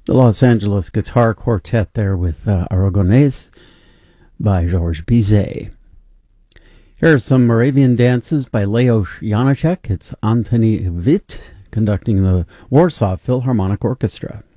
The Los Angeles Guitar Quartet there with Aragonés by Georges Bizet. Here are some Moravian dances by Leos Janáček. It's Antoni Vít conducting the Warsaw Philharmonic Orchestra.